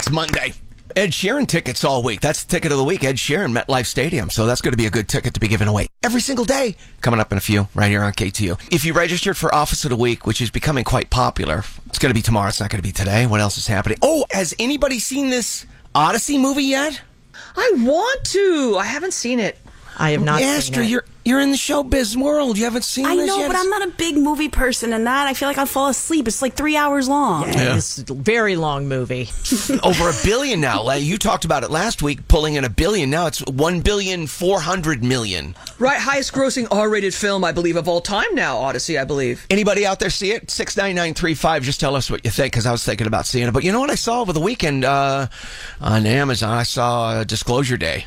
That's Monday. Ed Sheeran tickets all week. That's the ticket of the week. Ed Sheeran, MetLife Stadium. So that's going to be a good ticket to be given away every single day. Coming up in a few right here on KTU. If you registered for Office of the Week, which is becoming quite popular, it's going to be tomorrow. It's not going to be today. What else is happening? Oh, has anybody seen this Odyssey movie yet? I want to. I haven't seen it. I have not seen Astra, it. you're in the showbiz world. You haven't seen I this know, yet? but I'm not a big movie person, and that I feel like I'll fall asleep. It's like 3 hours long. Yeah. It's a very long movie. Over $1 billion now. You talked about it last week, pulling in $1 billion. Now it's $1,400,000,000. Right, highest grossing R-rated film, I believe, of all time now, Odyssey, I believe. Anybody out there see it? 69935. Just tell us what you think, because I was thinking about seeing it. But you know what I saw over the weekend on Amazon? I saw Disclosure Day.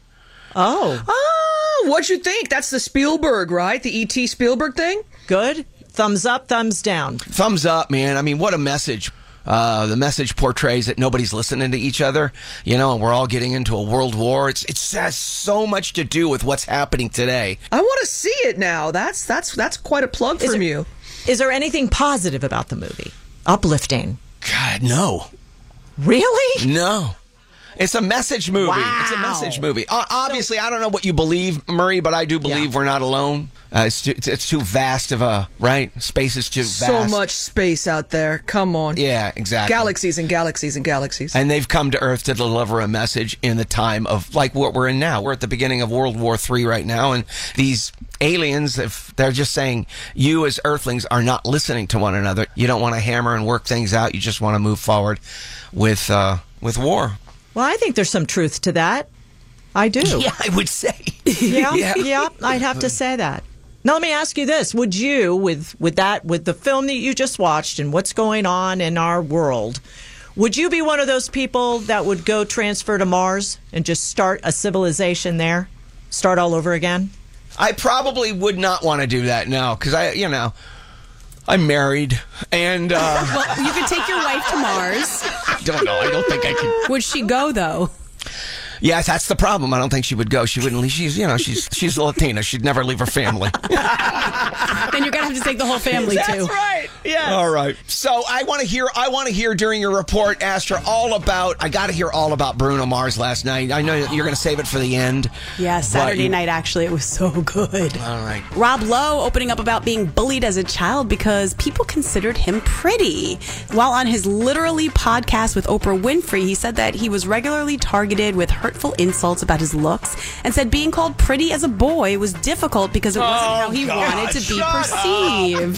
Oh. What'd you think? That's the Spielberg, right? The E.T. Spielberg thing? Good. Thumbs up, thumbs down. Thumbs up, man. I mean, what a message. The message portrays that nobody's listening to each other, and we're all getting into a world war. It has so much to do with what's happening today. I want to see it now. That's quite a plug from you. Is there anything positive about the movie? Uplifting? God, no. Really? No. It's a message movie. Wow. It's a message movie. Obviously, I don't know what you believe, Murray, but I do believe we're not alone. It's too vast of a, right? Space is too vast. So much space out there. Come on. Yeah, exactly. Galaxies and galaxies and galaxies. And they've come to Earth to deliver a message in the time of, like, what we're in now. We're at the beginning of World War III right now, and these aliens, if they're just saying, you as Earthlings are not listening to one another. You don't want to hammer and work things out. You just want to move forward with war. Well, I think there's some truth to that. I do. Yeah, I would say. Yeah, I'd have to say that. Now, let me ask you this. Would you, with the film that you just watched and what's going on in our world, would you be one of those people that would go transfer to Mars and just start a civilization there? Start all over again? I probably would not want to do that, no, because I'm married, and Well, you could take your wife to Mars. I don't know. I don't think I could. Would she go, though? Yes, that's the problem. I don't think she would go. She wouldn't leave. She's Latina. She'd never leave her family. Then you're gonna have to take the whole family too. That's right. Yeah. All right. So I want to hear during your report, Astra, I got to hear all about Bruno Mars last night. I know you're going to save it for the end. Yeah, Saturday night, actually, it was so good. All right. Rob Lowe opening up about being bullied as a child because people considered him pretty. While on his Literally podcast with Oprah Winfrey, he said that he was regularly targeted with hurtful insults about his looks and said being called pretty as a boy was difficult because it wasn't how he wanted to be perceived.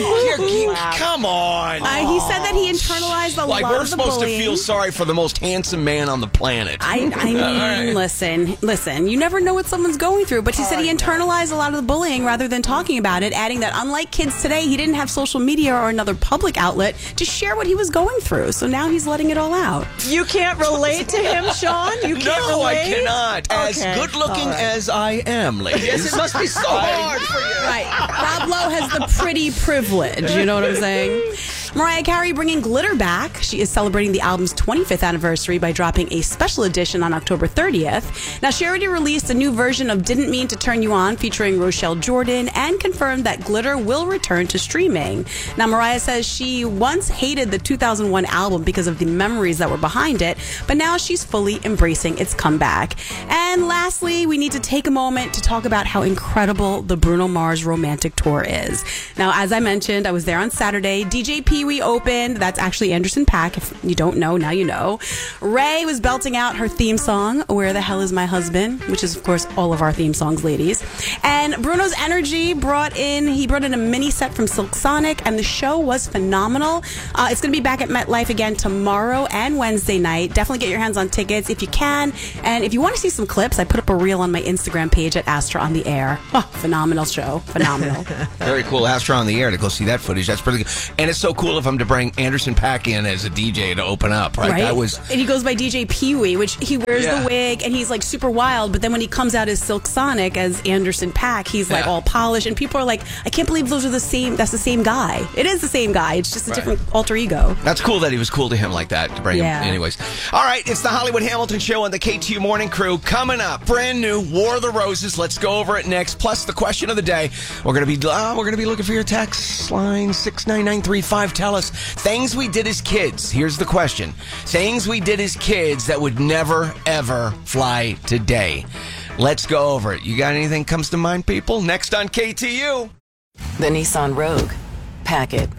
Come on. He said that he internalized a lot we're of the supposed bullying. to feel sorry for the most handsome man on the planet. I mean, listen, you never know what someone's going through, but he said he internalized a lot of the bullying rather than talking about it, adding that unlike kids today, he didn't have social media or another public outlet to share what he was going through. So now he's letting it all out. You can't relate to him, Sean? You can't relate? No, I cannot. As good-looking as I am, ladies. Yes, it must be so hard for you. Right. Rob Lowe has the pretty privilege. You know what I'm saying? Mariah Carey bringing glitter back. She is celebrating the album's 25th anniversary by dropping a special edition on October 30th. Now, she already released a new version of Didn't Mean to Turn You On featuring Rochelle Jordan and confirmed that glitter will return to streaming. Now, Mariah says she once hated the 2001 album because of the memories that were behind it, but now she's fully embracing its comeback. And lastly, we need to take a moment to talk about how incredible the Bruno Mars romantic tour is. Now, as I mentioned, I was there on Saturday. DJ Pee Wee opened. That's actually Anderson .Paak. If you don't know, now you know. Ray was belting out her theme song, Where the Hell Is My Husband, which is, of course, all of our theme songs, ladies. And Bruno's Energy brought in a mini set from Silk Sonic, and the show was phenomenal. It's going to be back at MetLife again tomorrow and Wednesday night. Definitely get your hands on tickets if you can. And if you want to see some clips, I put up a reel on my Instagram page at Astra on the Air. Oh, phenomenal show. Phenomenal. Very cool. Astra on the Air to go see that footage. That's pretty good. And it's so cool of him to bring Anderson .Paak in as a DJ to open up, right? And he goes by DJ Pee Wee, which he wears the wig and he's like super wild, but then when he comes out as Silk Sonic as Anderson .Paak, he's like all polished, and people are like, I can't believe that's the same guy. It is the same guy. It's just a different alter ego. That's cool that he was cool to him like that to bring him. Anyways. All right, it's the Hollywood Hamilton Show on the KTU Morning Crew. Coming up, brand new War of the Roses. Let's go over it next. Plus the question of the day. We're gonna be looking for your text line 69935. tell us things we did as kids. Here's the question. Things we did as kids that would never, ever fly today. Let's go over it. You got anything comes to mind, people? Next on KTU. The Nissan Rogue. Pack it.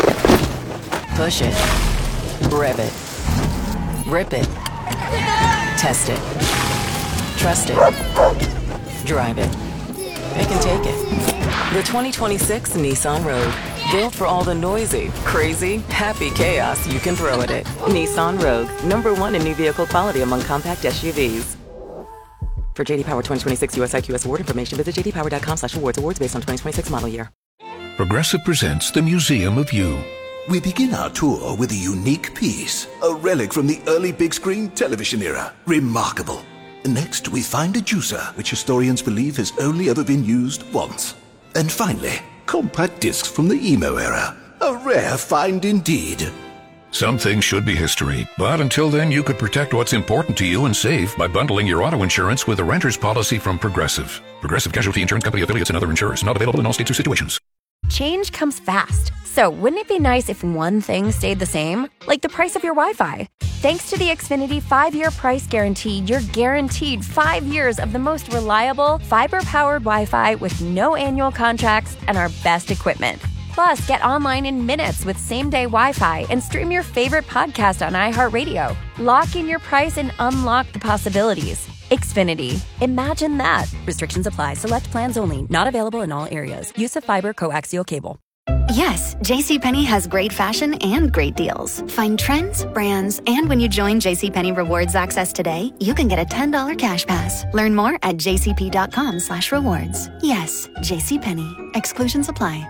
Push it. Rev it. Rip it. Test it. Trust it. Drive it. Pick and take it. The 2026 Nissan Rogue. Built for all the noisy, crazy, happy chaos you can throw at it. Nissan Rogue. #1 in new vehicle quality among compact SUVs. For JD Power 2026 US IQS award information, visit jdpower.com/awards. Awards based on 2026 model year. Progressive presents the Museum of You. We begin our tour with a unique piece, a relic from the early big screen television era. Remarkable. Next, we find a juicer, which historians believe has only ever been used once. And finally, compact discs from the emo era. A rare find indeed. Some things should be history, but until then, you could protect what's important to you and save by bundling your auto insurance with a renter's policy from Progressive. Progressive Casualty Insurance Company affiliates and other insurers. Not available in all states or situations. Change comes fast. So wouldn't it be nice if one thing stayed the same? Like the price of your Wi-Fi. Thanks to the Xfinity 5-year price guarantee, you're guaranteed 5 years of the most reliable, fiber-powered Wi-Fi with no annual contracts and our best equipment. Plus, get online in minutes with same-day Wi-Fi and stream your favorite podcast on iHeartRadio. Lock in your price and unlock the possibilities. Xfinity. Imagine that. Restrictions apply. Select plans only. Not available in all areas. Use of fiber coaxial cable. Yes, JCPenney has great fashion and great deals. Find trends, brands, and when you join JCPenney Rewards Access today, you can get a $10 cash pass. Learn more at jcp.com/rewards. Yes, JCPenney. Exclusions apply.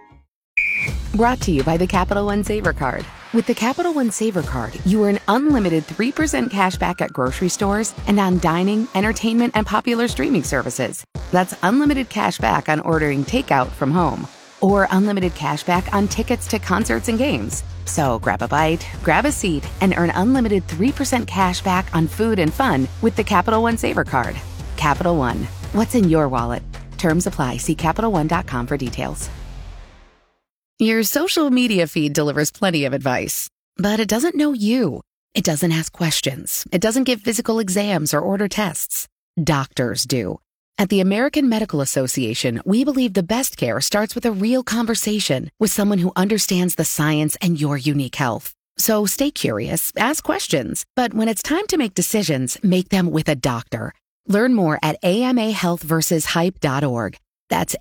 Brought to you by the Capital One Saver Card. With the Capital One Saver Card, you earn unlimited 3% cash back at grocery stores and on dining, entertainment, and popular streaming services. That's unlimited cash back on ordering takeout from home. Or unlimited cash back on tickets to concerts and games. So grab a bite, grab a seat, and earn unlimited 3% cash back on food and fun with the Capital One Saver Card. Capital One. What's in your wallet? Terms apply. See CapitalOne.com for details. Your social media feed delivers plenty of advice, but it doesn't know you. It doesn't ask questions. It doesn't give physical exams or order tests. Doctors do. At the American Medical Association, we believe the best care starts with a real conversation with someone who understands the science and your unique health. So stay curious, ask questions, but when it's time to make decisions, make them with a doctor. Learn more at amahealthversushype.org. That's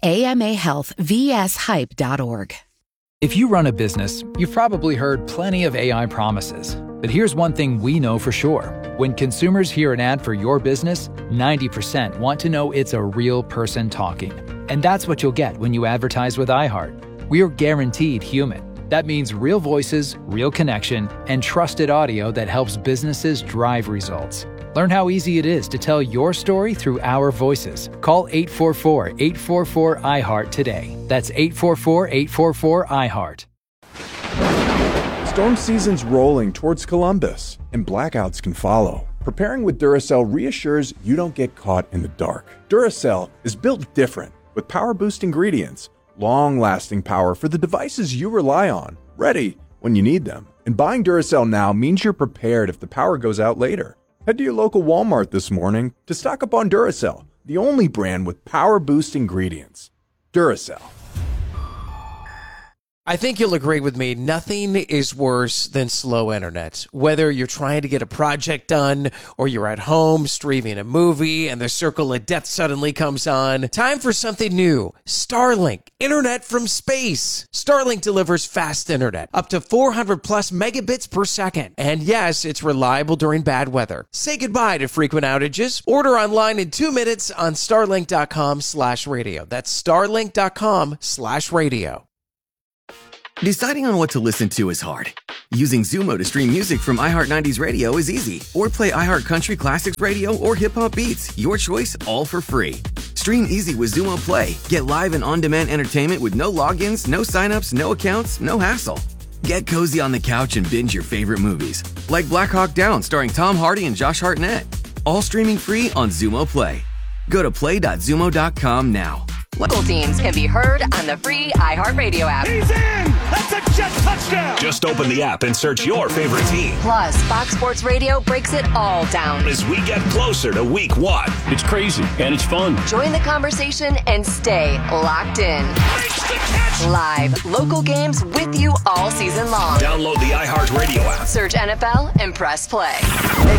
amahealthvshype.org. If you run a business, you've probably heard plenty of AI promises. But here's one thing we know for sure. When consumers hear an ad for your business, 90% want to know it's a real person talking. And that's what you'll get when you advertise with iHeart. We are guaranteed human. That means real voices, real connection, and trusted audio that helps businesses drive results. Learn how easy it is to tell your story through our voices. Call 844-844-iHeart today. That's 844-844-iHeart. Storm season's rolling towards Columbus, and blackouts can follow. Preparing with Duracell reassures you don't get caught in the dark. Duracell is built different, with power-boost ingredients, long-lasting power for the devices you rely on, ready when you need them. And buying Duracell now means you're prepared if the power goes out later. Head to your local Walmart this morning to stock up on Duracell, the only brand with power-boost ingredients. Duracell. I think you'll agree with me, nothing is worse than slow internet. Whether you're trying to get a project done or you're at home streaming a movie and the circle of death suddenly comes on, time for something new. Starlink, internet from space. Starlink delivers fast internet, up to 400 plus megabits per second. And yes, it's reliable during bad weather. Say goodbye to frequent outages. Order online in 2 minutes on starlink.com/radio. That's starlink.com/radio. Deciding on what to listen to is hard. Using Zumo to stream music from iHeart 90s Radio is easy. Or play iHeart Country Classics Radio or Hip Hop Beats. Your choice, all for free. Stream easy with Zumo Play. Get live and on-demand entertainment with no logins, no signups, no accounts, no hassle. Get cozy on the couch and binge your favorite movies. Like Black Hawk Down starring Tom Hardy and Josh Hartnett. All streaming free on Zumo Play. Go to play.zumo.com now. Local teams can be heard on the free iHeartRadio app. He's in! That's a Jet touchdown! Just open the app and search your favorite team. Plus, Fox Sports Radio breaks it all down as we get closer to week 1. It's crazy and it's fun. Join the conversation and stay locked in. Live, local games with you all season long. Download the iHeartRadio app. Search NFL and press play.